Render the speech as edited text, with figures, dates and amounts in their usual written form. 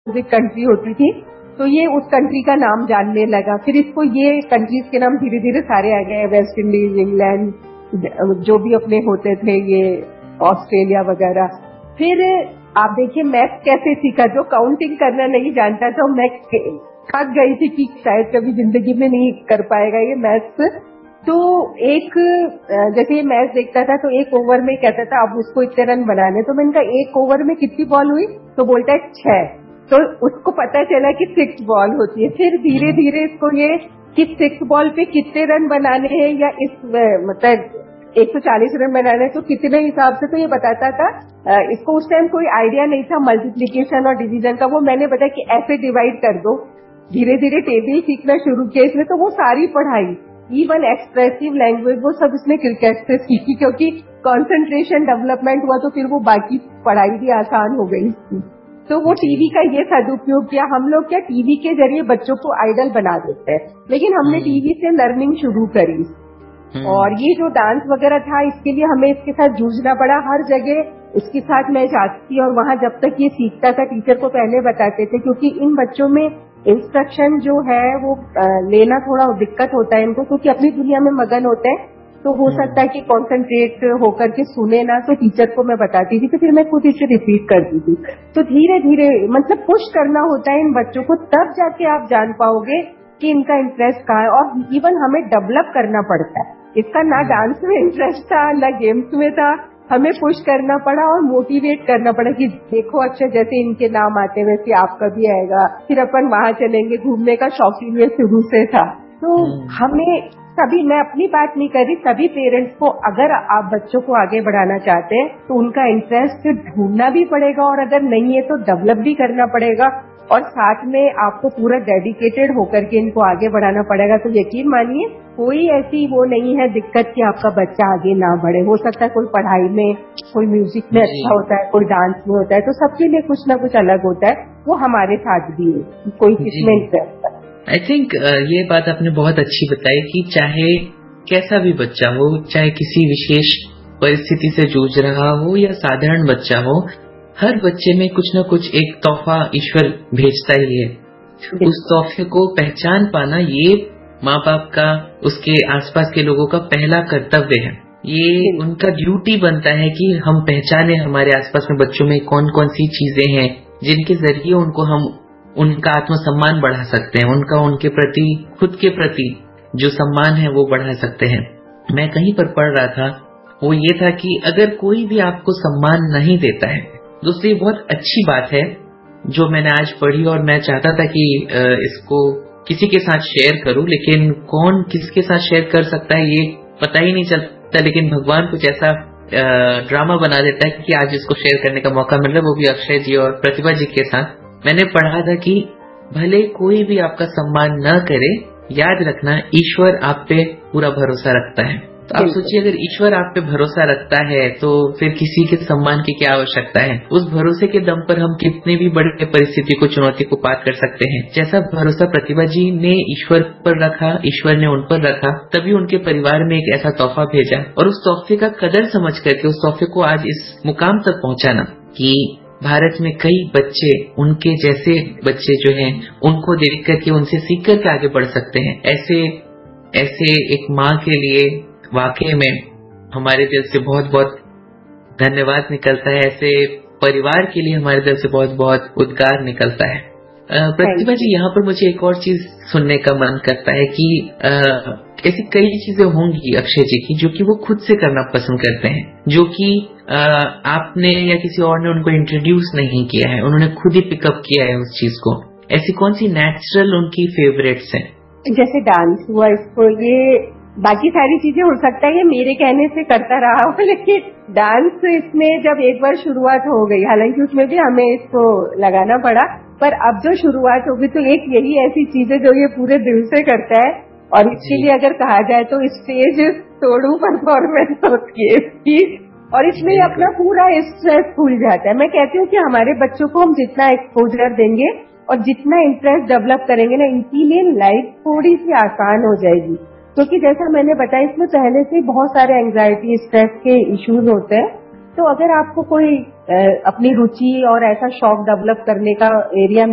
Country होती थी, तो ये उस कंट्री का नाम जानने लगा। फिर इसको ये कंट्रीज के नाम धीरे धीरे सारे आ गए, वेस्ट इंडीज, इंग्लैंड, जो भी अपने होते थे, ये ऑस्ट्रेलिया वगैरह। फिर आप देखिए मैथ्स कैसे सीखा, जो काउंटिंग करना नहीं जानता था, मैं थक गई थी कि शायद कभी जिंदगी में नहीं कर पाएगा ये मैथ्स। तो एक जैसे ये मैच देखता था तो एक ओवर में कहता था अब उसको इतने रन बनाने, तो मैंने कहा एक ओवर में कितनी बॉल हुई, तो बोलता है 6। तो उसको पता चला कि 6 बॉल होती है। फिर धीरे धीरे इसको ये कि 6 बॉल पे कितने रन बनाने हैं, या इस मतलब 140 रन बनाने तो कितने हिसाब से, तो ये बताता था। इसको उस टाइम कोई आइडिया नहीं था मल्टीप्लिकेशन और डिवीजन का, वो मैंने बताया कि ऐसे डिवाइड कर दो। धीरे धीरे टेबल सीखना शुरू किया इसमें, तो वो सारी पढ़ाई, इवन एक्सप्रेसिव लैंग्वेज, वो सब इसने क्रिकेट से सीखी, क्योंकि कंसंट्रेशन डेवलपमेंट हुआ तो फिर वो बाकी पढ़ाई भी आसान हो गई इसकी। तो वो टीवी का ये सदुपयोग किया। हम लोग क्या टीवी के जरिए बच्चों को आइडल बना देते हैं, लेकिन हमने टीवी से लर्निंग शुरू करी। और ये जो डांस वगैरह था, इसके लिए हमें इसके साथ जूझना पड़ा। हर जगह इसके साथ मैं जाती थी, और वहां जब तक ये सीखता था टीचर को पहले बताते थे, क्योंकि इन बच्चों में इंस्ट्रक्शन जो है वो लेना थोड़ा दिक्कत होता है इनको, क्योंकि अपनी दुनिया में मगन होते हैं। तो हो सकता है कि कंसंट्रेट होकर के सुने ना, तो टीचर को मैं बताती थी, तो फिर मैं खुद इसे रिपीट करती थी। तो धीरे धीरे मतलब पुश करना होता है इन बच्चों को, तब जाके आप जान पाओगे कि इनका इंटरेस्ट कहाँ है। और इवन हमें डेवलप करना पड़ता है। इसका ना डांस में इंटरेस्ट था, ना गेम्स में था, हमें पुश करना पड़ा और मोटिवेट करना पड़ा कि देखो अच्छा जैसे इनके नाम आते हैं वैसे आपका भी आएगा, फिर अपन वहां चलेंगे। घूमने का शौकीन ये शुरू से था। तो हमें सभी, मैं अपनी बात नहीं कर रही, सभी पेरेंट्स को, अगर आप बच्चों को आगे बढ़ाना चाहते हैं तो उनका इंटरेस्ट ढूंढना भी पड़ेगा, और अगर नहीं है तो डेवलप भी करना पड़ेगा, और साथ में आपको पूरा डेडिकेटेड होकर के इनको आगे बढ़ाना पड़ेगा। तो यकीन मानिए कोई ऐसी वो नहीं है दिक्कत कि आपका बच्चा आगे ना बढ़े। हो सकता है कोई पढ़ाई में, कोई म्यूजिक में अच्छा होता है, कोई डांस में होता है, तो सबके लिए कुछ ना कुछ अलग होता है। वो हमारे साथ भी है, कोई किसमें इंटरेस्ट है। आई थिंक ये बात आपने बहुत अच्छी बताई कि चाहे कैसा भी बच्चा हो, चाहे किसी विशेष परिस्थिति से जूझ रहा हो या साधारण बच्चा हो, हर बच्चे में कुछ न कुछ एक तोहफा ईश्वर भेजता ही है। उस तोहफे को पहचान पाना ये माँ बाप का, उसके आसपास के लोगों का पहला कर्तव्य है। ये उनका ड्यूटी बनता है कि हम पहचाने हमारे आसपास में बच्चों में कौन कौन सी चीजें हैं जिनके जरिए उनको हम उनका आत्मसम्मान बढ़ा सकते हैं, उनका उनके प्रति, खुद के प्रति जो सम्मान है वो बढ़ा सकते हैं। मैं कहीं पर पढ़ रहा था, वो ये था कि अगर कोई भी आपको सम्मान नहीं देता है, दोस्तों ये बहुत अच्छी बात है जो मैंने आज पढ़ी, और मैं चाहता था कि इसको किसी के साथ शेयर करूं, लेकिन कौन किसके साथ शेयर कर सकता है ये पता ही नहीं चलता। लेकिन भगवान कुछ ऐसा ड्रामा बना देता है कि आज इसको शेयर करने का मौका मिल रहा है, वो भी अक्षय जी और प्रतिभा जी के साथ। मैंने पढ़ा था कि भले कोई भी आपका सम्मान न करे, याद रखना ईश्वर आप पे पूरा भरोसा रखता है। तो आप सोचिए, अगर ईश्वर आप पे भरोसा रखता है तो फिर किसी के सम्मान की क्या आवश्यकता है। उस भरोसे के दम पर हम कितने भी बड़े परिस्थिति को, चुनौती को पार कर सकते हैं। जैसा भरोसा प्रतिभा जी ने ईश्वर पर रखा, ईश्वर ने उन पर रखा, तभी उनके परिवार में एक ऐसा तोहफा भेजा, और उस तोहफे का कदर समझ करके उस तोहफे को आज इस मुकाम तक पहुंचाना कि भारत में कई बच्चे, उनके जैसे बच्चे जो हैं, उनको देख करके, उनसे सीख करके आगे बढ़ सकते हैं। ऐसे एक माँ के लिए वाकई में हमारे दिल से बहुत बहुत धन्यवाद निकलता है। ऐसे परिवार के लिए हमारे दिल से बहुत बहुत उद्गार निकलता है। प्रतिभा जी, यहाँ पर मुझे एक और चीज सुनने का मन करता है कि ऐसी कई चीजें होंगी अक्षय जी की जो कि वो खुद से करना पसंद करते हैं, जो कि आपने या किसी और ने उनको इंट्रोड्यूस नहीं किया है, उन्होंने खुद ही पिकअप किया है उस चीज को। ऐसी कौन सी नेचुरल उनकी फेवरेट्स हैं? जैसे डांस हुआ, इसको ये बाकी सारी चीजें हो सकता है ये मेरे कहने से करता रहा हो, लेकिन डांस इसमें जब एक बार शुरुआत हो गई, हालांकि उसमें भी हमें इसको लगाना पड़ा, पर अब जो शुरुआत होगी तो एक यही ऐसी चीज है जो ये पूरे दिल से करता है। और इसके लिए अगर कहा जाए तो स्टेज तोड़ू परफॉर्मेंस होती है इसकी, और इसमें अपना पूरा स्ट्रेस भूल जाता है। मैं कहती हूँ कि हमारे बच्चों को हम जितना एक्सपोजर देंगे और जितना इंटरेस्ट डेवलप करेंगे ना, इनकी लिए लाइफ थोड़ी सी आसान हो जाएगी। क्योंकि जैसा मैंने बताया, इसमें पहले से बहुत सारे एंजाइटी, स्ट्रेस के इश्यूज होते हैं। तो अगर आपको कोई अपनी रुचि और ऐसा शौक डेवलप करने का एरिया